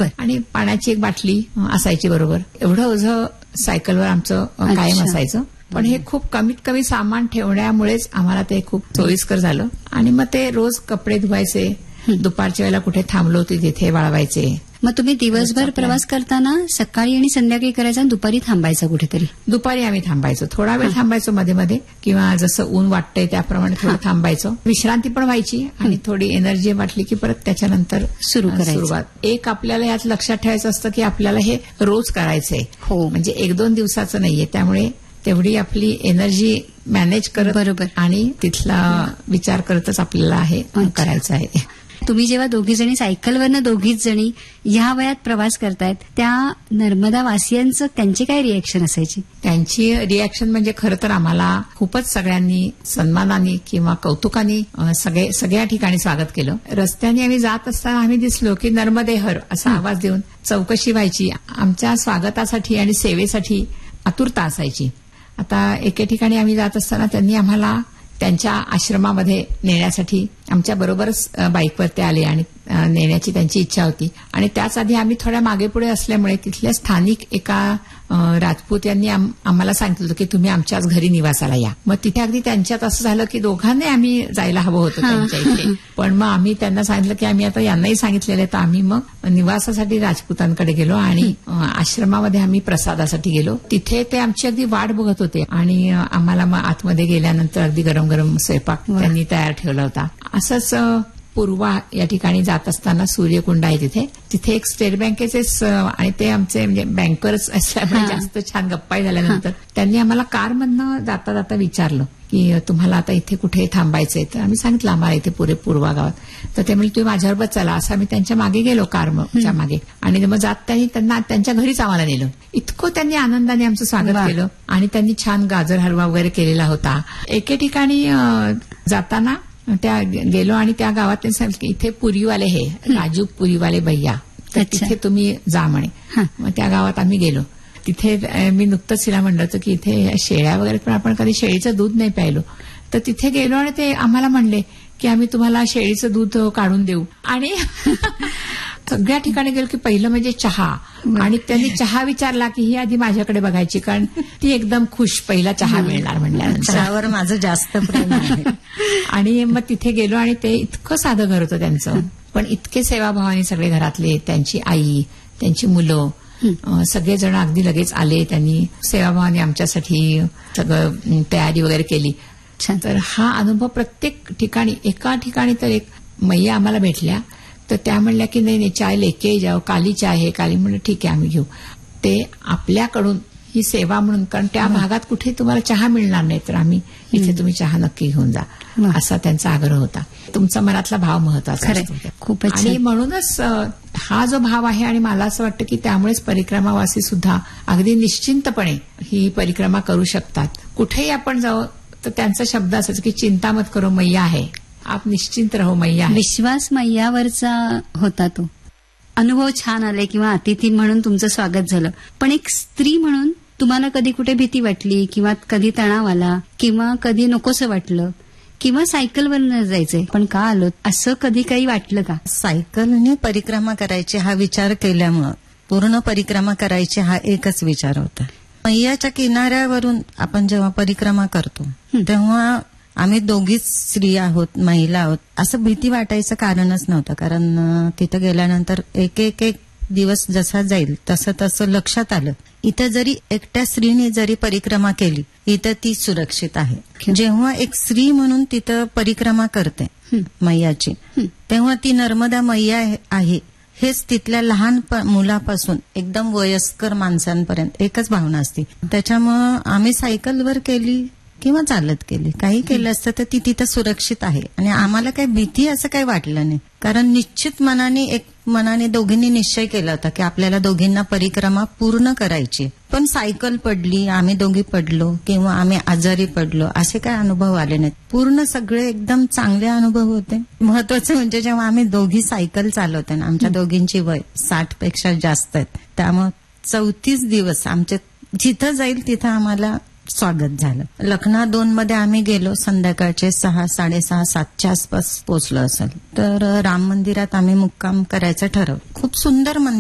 आणि पाण्याची एक बाटली असायची बरोबर. एवढं ओझं सायकलवर आमचं कायम असायचं. पण हे खूप कमीत कमी सामान ठेवण्यामुळेच आम्हाला ते खूप सोयीस्कर झालं. आणि मग ते रोज कपडे धुवायचे, दुपारच्या वेळेला कुठे थांबलो होते तिथे वाळवायचे. मग तुम्ही दिवसभर प्रवास करताना सकाळी आणि संध्याकाळी करायचा आणि दुपारी थांबायचं कुठेतरी? दुपारी आम्ही थांबायचो, थोडा वेळ थांबायचो मध्ये मध्ये, किंवा जसं ऊन वाटतंय त्याप्रमाणे थोडं थांबायचो. विश्रांती पण व्हायची आणि थोडी एनर्जी वाटली की परत त्याच्यानंतर सुरुवात. एक आपल्याला यात लक्षात ठेवायचं असतं की आपल्याला हे रोज करायचंय, म्हणजे 1-2 दिवसाचं नाहीये. त्यामुळे तेवढी आपली एनर्जी मॅनेज करत बरोबर आणि तिथला विचार करतच आपल्याला हे करायचं आहे. तुम्ही जेव्हा दोघी जणी सायकलवरनं दोघीच जणी ह्या वयात प्रवास करतायत, त्या नर्मदा वासियांचं त्यांची काय रिएक्शन असायची? त्यांची रिएक्शन म्हणजे खरं तर आम्हाला खूपच सगळ्यांनी सन्मानाने किंवा कौतुकाने सगळ्या ठिकाणी स्वागत केलं. रस्त्याने आम्ही जात असताना आम्ही दिसलो की नर्मदे हर असा आवाज देऊन चौकशी व्हायची. आमच्या स्वागतासाठी आणि सेवेसाठी आतुरता असायची. आता एके ठिकाणी आम्ही जात असताना त्यांनी आम्हाला त्यांच्या आश्रमामध्ये नेण्यासाठी आमच्या बरोबरच बाईकवर ते आले आणि नेण्याची त्यांची इच्छा होती. आणि त्याच आधी आम्ही थोड्या मागे पुढे असल्यामुळे तिथल्या स्थानिक एका राजपूत यांनी आम्हाला सांगितलं होतं की तुम्ही आमच्याच घरी निवासाला या. मग तिथे अगदी त्यांच्यात असं झालं की दोघांनी आम्ही जायला हवं होतं त्यांच्या इथे. पण मग आम्ही त्यांना सांगितलं की आम्ही आता यांनाही सांगितलेलं आहे. तर आम्ही मग निवासासाठी राजपुतांकडे गेलो आणि आश्रमामध्ये आम्ही प्रसादासाठी गेलो. तिथे ते आमची अगदी वाट बघत होते आणि आम्हाला मग आतमध्ये गेल्यानंतर अगदी गरम गरम स्वयंपाक त्यांनी तयार ठेवला होता. असंच पूर्वा या ठिकाणी जात असताना सूर्यकुंड आहे तिथे एक स्टेट बँकेचेच आणि ते आमचे म्हणजे बँकर्स असल्यामुळे जास्त छान गप्पा झाल्यानंतर त्यांनी आम्हाला कारमधनं जाता जाता विचारलं की तुम्हाला आता इथे कुठे थांबायचंय. तर आम्ही सांगितलं आम्हाला इथे पूर्वा गावात. तर ते म्हणजे तुम्ही माझ्याबरोबर चला, असं आम्ही त्यांच्या मागे गेलो कारच्या मागे. आणि मग जात त्यांना त्यांच्या घरीच आम्हाला नेलं. इतकं त्यांनी आनंदाने आमचं स्वागत केलं आणि त्यांनी छान गाजर हलवा वगैरे केलेला होता. एके ठिकाणी जाताना त्या गेलो आणि त्या गावात त्यांनी सांगितलं की इथे पुरीवाले हे राजू पुरीवाले भैया, तर तिथे तुम्ही जा म्हणे. मग त्या गावात आम्ही गेलो. तिथे मी नुकतंच तिला म्हणलं होतं की इथे शेळ्या वगैरे, पण आपण कधी शेळीचं दूध नाही प्यायलो. तर तिथे गेलो आणि ते आम्हाला म्हणले की आम्ही तुम्हाला शेळीचं दूध काढून देऊ. आणि सगळ्या ठिकाणी गेलो की पहिलं म्हणजे चहा. आणि त्यांनी चहा विचारला की ही आधी माझ्याकडे बघायची, कारण ती एकदम खुश, पहिला चहा मिळणार म्हणल्यानंतर. चहावर माझं जास्त प्रेम आहे. आणि मग तिथे गेलो आणि ते इतकं साधं घर होतं त्यांचं, पण इतके सेवाभावाने सगळे घरातले, त्यांची आई, त्यांची मुलं सगळेजण अगदी लगेच आले. त्यांनी सेवाभावाने आमच्यासाठी सगळं तयारी वगैरे केली. तर हा अनुभव प्रत्येक ठिकाणी, एका ठिकाणी तर एक मैया आम्हाला भेटल्या. तर त्या म्हणल्या की नाही चाय लेके जाओ, काली चाय आहे. काली म्हणलं ठीक आहे आम्ही घेऊ. ते आपल्याकडून ही सेवा म्हणून, कारण त्या भागात कुठे तुम्हाला चहा मिळणार नाही, तर आम्ही इथे तुम्ही चहा नक्की घेऊन जा, असा त्यांचा आग्रह होता. तुमचा मनातला भाव महत्वाचा असतो खूपच. आणि म्हणूनच हा जो भाव आहे, आणि मला असं वाटतं की त्यामुळेच परिक्रमावासी सुद्धा अगदी निश्चिंतपणे ही परिक्रमा करू शकतात. कुठेही आपण जाऊ तर त्यांचा शब्द असायचा की चिंता मत करो, मैया आहे, आप निश्चिंत रहो, मैया आहे. विश्वास मैयावरचा होता तो. अनुभव छान आले किंवा अतिथी म्हणून तुमचं स्वागत झालं. पण एक स्त्री म्हणून तुम्हाला कधी कुठे भीती वाटली किंवा कधी तणाव आला किंवा कधी नकोसं वाटलं किंवा सायकलवर जायचंय पण का आलो, असं कधी काही वाटलं का? सायकलने परिक्रमा करायची हा विचार केल्यामुळं पूर्ण परिक्रमा करायची हा एकच विचार होता. मैयाच्या किनाऱ्यावरून आपण जेव्हा परिक्रमा करतो तेव्हा आम्ही दोघीच स्त्रिया आहोत, महिला आहोत, असं भीती वाटायचं कारणच नव्हतं. कारण तिथं गेल्यानंतर एक एक एक दिवस जसा जाईल तसं तसं लक्षात आलं, इथं जरी एकट्या स्त्रीने जरी परिक्रमा केली इथं ती सुरक्षित आहे. जेव्हा एक स्त्री म्हणून तिथं परिक्रमा करते मैयाची, तेव्हा ती नर्मदा मैया आहे हेच तिथल्या लहान मुलापासून एकदम वयस्कर माणसांपर्यंत एकच भावना असते. त्याच्यामुळं आम्ही सायकलवर केली किंवा चालत केली, काही केलं असतं तर ती तिथं सुरक्षित आहे. आणि आम्हाला काही भीती असं काही वाटलं नाही, कारण निश्चित मनाने दोघींनी निश्चय केला होता की आपल्याला दोघींना परिक्रमा पूर्ण करायची. पण सायकल पडली, आम्ही दोघी पडलो किंवा आम्ही आजारी पडलो असे काही अनुभव आले नाहीत. पूर्ण सगळे एकदम चांगले अनुभव होते. महत्वाचं म्हणजे जेव्हा आम्ही दोघी सायकल चालवते ना, आमच्या दोघींची वय 60 पेक्षा जास्त आहेत, त्यामुळे 34 दिवस आमचे जिथं जाईल तिथं आम्हाला स्वागत झालं. लखना 2 मध्ये आम्ही गेलो, संध्याकाळचे 6, 6:30, 7च्या आसपास पोहोचलो असेल. तर राम मंदिरात आम्ही मुक्काम करायचं ठरवलं. खूप सुंदर मंदिर